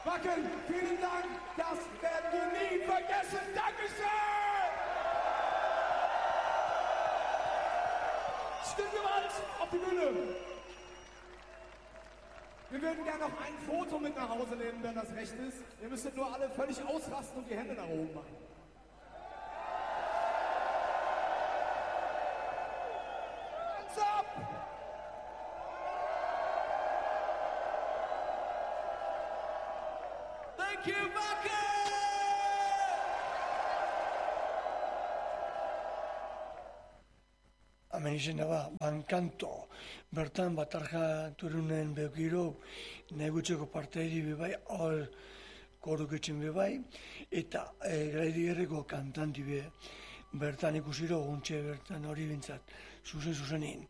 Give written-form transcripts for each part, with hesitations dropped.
Wacken, vielen Dank, das werden wir nie vergessen. Dankeschön! Stimmgewalt auf die Bühne. Wir würden gerne noch ein Foto mit nach Hause nehmen, wenn das recht ist. Ihr müsstet nur alle völlig ausrasten und die Hände nach oben machen. Hands up! Thank you, Wacken! Hemen izena ba, Bankanto, bertan batarja turunen begiro, negutxeko parteiri bebai, hor koruketzen bebai, eta graidi herriko kantanti be, bertan ikusiro guntxe bertan hori bintzat, zuzenin.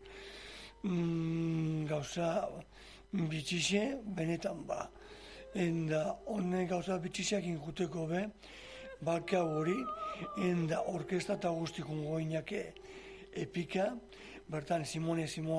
Gauza bitxixe, benetan ba. Enda honen gauza bitxixeak inkuteko be, baka hori, enda orkesta eta guztikun goinake, epika, bertan Simon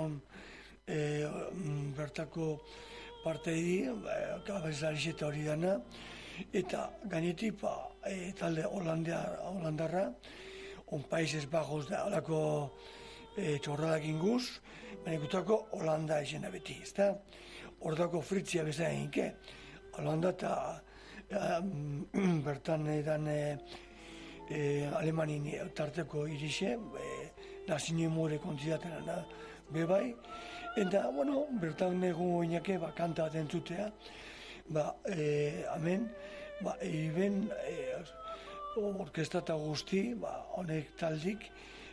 bertako parteidi, kabezariz eta hori dana, eta gainetik talde holandarra, Países Bajos da alako txorradak inguz, baina ikutako Holanda esena beti, ezta? Hordako fritzia bezala eginke, Holanda eta bertan edan Alemanin tarteko irixe, nazio more kontzidatena bebai, eta, bueno, bertan egun oinake kanta bat entzutea, hemen, eben orkesta eta guzti, honek taldik,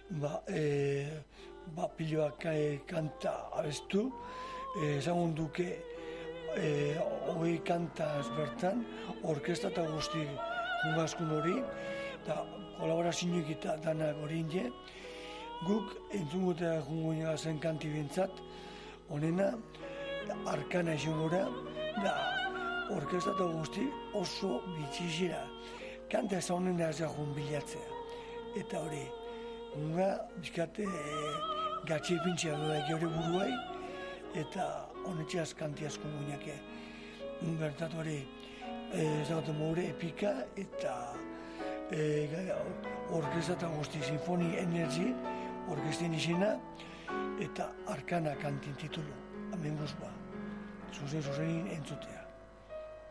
piloak kanta abestu, ezagun duke, hoi kantaz bertan, orkesta eta guzti jungaskun hori, eta kolaborazioik eta danak hori inde, guk entzungotea jungoina zen kanti bintzat, honena, arkana izan gora, da orkesta eta guzti oso bitxizera. Kanta ez honena ez jagun bilatzea. Eta hori, gunga, bizkate gatxe ipintzea duda geure buruai, eta honetxeaz kanti asko guinake. Bertatu hori, zagoten more epika, eta orkesta eta guzti Sinfoni Energy, orkestien izena, eta arkana kantin titulu. Hemen guzba, zuzenin entzutea.